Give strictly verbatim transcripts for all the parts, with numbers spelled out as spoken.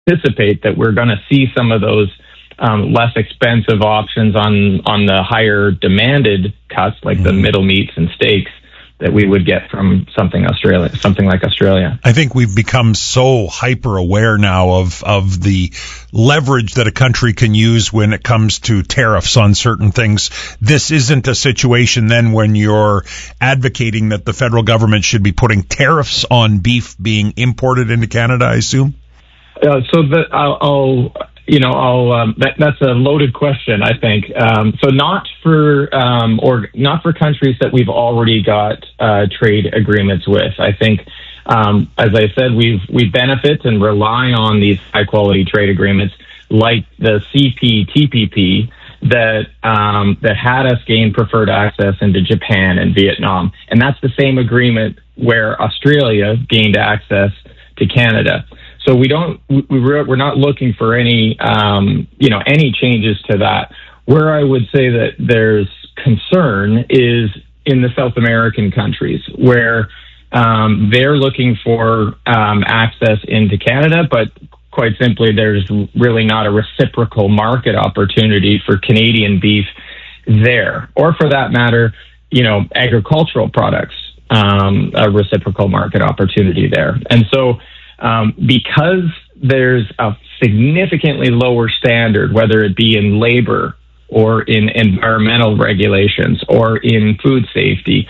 anticipate that we're going to see some of those um, less expensive options on on the higher demanded cuts, like mm-hmm. the middle meats and steaks, that we would get from something Australia, something like Australia. I think we've become so hyper aware now of of the leverage that a country can use when it comes to tariffs on certain things. This isn't a situation then when you're advocating that the federal government should be putting tariffs on beef being imported into Canada, I assume? Uh, so that I'll, I'll you know, I'll, um, that, that's a loaded question, I think. Um, so not for, um, or not for countries that we've already got uh, trade agreements with. I think, um, as I said, we've, we benefit and rely on these high quality trade agreements like the C P T P P that, um, that had us gain preferred access into Japan and Vietnam. And that's the same agreement where Australia gained access to Canada. So we don't, we, we're not looking for any, um, you know, any changes to that. Where I would say that there's concern is in the South American countries, where um, they're looking for um, access into Canada, but quite simply, there's really not a reciprocal market opportunity for Canadian beef there, or for that matter, you know, agricultural products, um, a reciprocal market opportunity there. And so, Um, because there's a significantly lower standard, whether it be in labor or in environmental regulations or in food safety,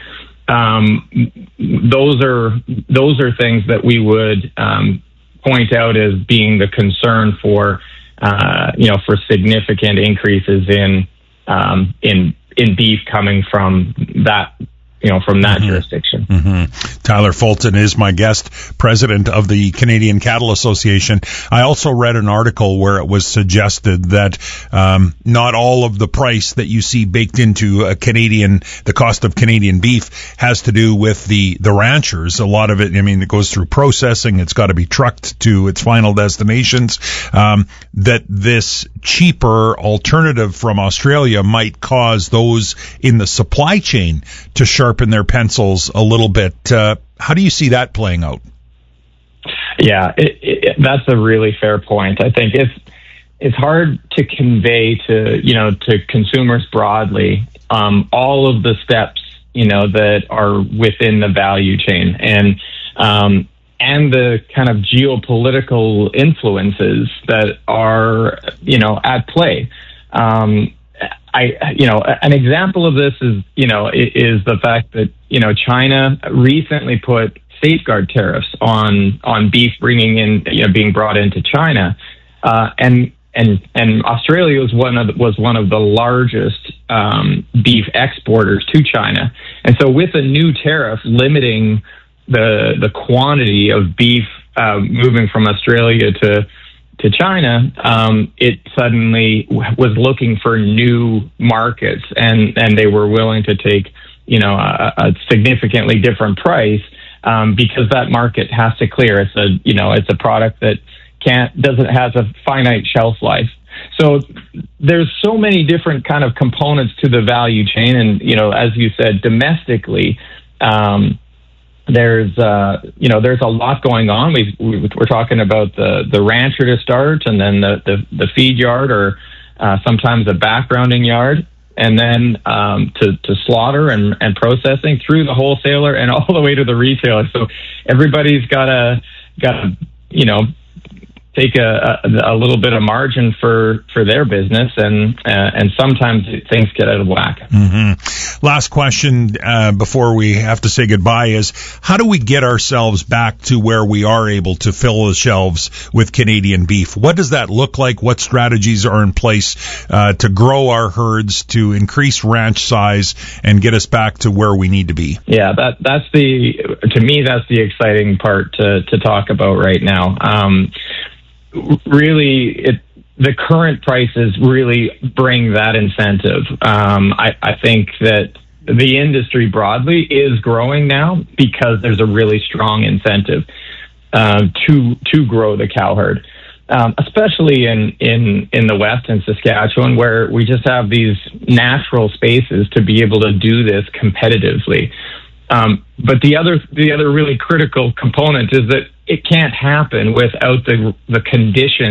um, those are those are things that we would um, point out as being the concern for uh, you know for significant increases in um, in in beef coming from that. you know, from that mm-hmm. jurisdiction. Mm-hmm. Tyler Fulton is my guest, president of the Canadian Cattle Association. I also read an article where it was suggested that um, not all of the price that you see baked into a Canadian, the cost of Canadian beef, has to do with the, the ranchers. A lot of it, I mean, it goes through processing. It's got to be trucked to its final destinations. Um, that this cheaper alternative from Australia might cause those in the supply chain to sharpen their pencils a little bit. Uh, how do you see that playing out? Yeah, it, it, that's a really fair point. I think it's it's hard to convey to you know to consumers broadly um, all of the steps you know that are within the value chain and um, and the kind of geopolitical influences that are you know at play. Um, I, you know, an example of this is, you know, is the fact that, you know, China recently put safeguard tariffs on, on beef bringing in, you know, being brought into China. Uh, and, and, and Australia was one of the, was one of the largest, um, beef exporters to China. And so with a new tariff limiting the, the quantity of beef, uh, moving from Australia to, to China, um, it suddenly w- was looking for new markets, and, and they were willing to take, you know, a, a significantly different price um, because that market has to clear. It's a, you know, it's a product that can't doesn't has a finite shelf life. So there's so many different kind of components to the value chain, and you know, as you said, domestically. Um, There's, uh, you know, there's a lot going on. We've, we, we're talking about the, the rancher to start, and then the, the, the feed yard, or uh, sometimes a backgrounding yard, and then um, to, to slaughter and, and processing through the wholesaler and all the way to the retailer. So everybody's got to, got to, you know, take a, a, a little bit of margin for, for their business, and uh, and sometimes things get out of whack. Mm-hmm. Last question uh, before we have to say goodbye is, how do we get ourselves back to where we are able to fill the shelves with Canadian beef? What does that look like? What strategies are in place uh, to grow our herds, to increase ranch size, and get us back to where we need to be? Yeah, that that's the, to me, that's the exciting part to, to talk about right now. Um, really, it, the current prices really bring that incentive. Um, I, I think that the industry broadly is growing now because there's a really strong incentive uh, to to grow the cow herd, um, especially in, in, in the West and Saskatchewan, where we just have these natural spaces to be able to do this competitively. Um, but the other the other really critical component is that it can't happen without the the conditions